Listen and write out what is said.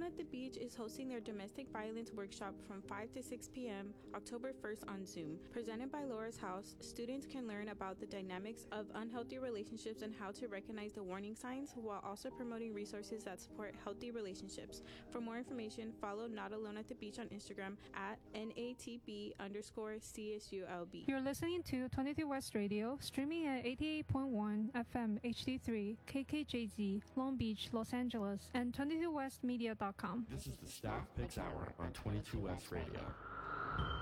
Alone at the Beach is hosting their domestic violence workshop from 5 to 6 p.m. October 1st on Zoom. Presented by Laura's House, students can learn about the dynamics of unhealthy relationships and how to recognize the warning signs while also promoting resources that support healthy relationships. For more information, follow Not Alone at the Beach on Instagram at NATB_CSULB. You're listening to 22 West Radio, streaming at 88.1 FM HD3, KKJZ, Long Beach, Los Angeles, and 22westmedia.com. This is the Staff Picks Hour on 22 West Radio.